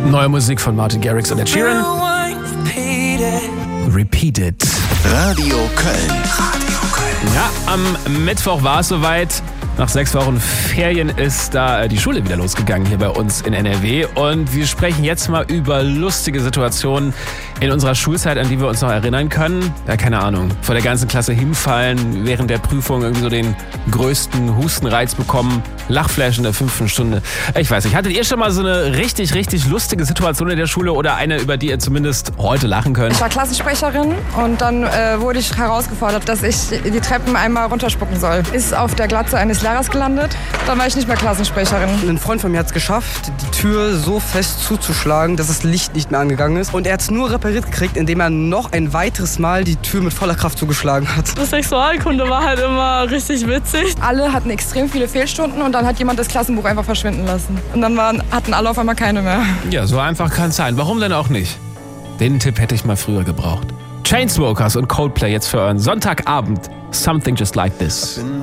Neue Musik von Martin Garrix und Ed Sheeran. Repeat It. Radio Köln. Ja, am Mittwoch war es soweit. Nach 6 Wochen Ferien ist da die Schule wieder losgegangen hier bei uns in NRW. Und wir sprechen jetzt mal über lustige Situationen in unserer Schulzeit, an die wir uns noch erinnern können. Ja, keine Ahnung. Vor der ganzen Klasse hinfallen, während der Prüfung irgendwie so den größten Hustenreiz bekommen. Lachflash in der 5. Stunde. Ich weiß nicht, hattet ihr schon mal so eine richtig, richtig lustige Situation in der Schule oder eine, über die ihr zumindest heute lachen könnt? Ich war Klassensprecherin und dann wurde ich herausgefordert, dass ich die Treppen einmal runterspucken soll. Ist auf der Glatze eines Lehrers gelandet, dann war ich nicht mehr Klassensprecherin. Ein Freund von mir hat es geschafft, die Tür so fest zuzuschlagen, dass das Licht nicht mehr angegangen ist. Und er hat es nur repariert gekriegt, indem er noch ein weiteres Mal die Tür mit voller Kraft zugeschlagen hat. Das Sexualkunde war halt immer richtig witzig. Alle hatten extrem viele Fehlstunden und dann hat jemand das Klassenbuch einfach verschwinden lassen. Und dann hatten alle auf einmal keine mehr. Ja, so einfach kann es sein. Warum denn auch nicht? Den Tipp hätte ich mal früher gebraucht. Chainsmokers und Coldplay jetzt für euren Sonntagabend. Something Just Like This.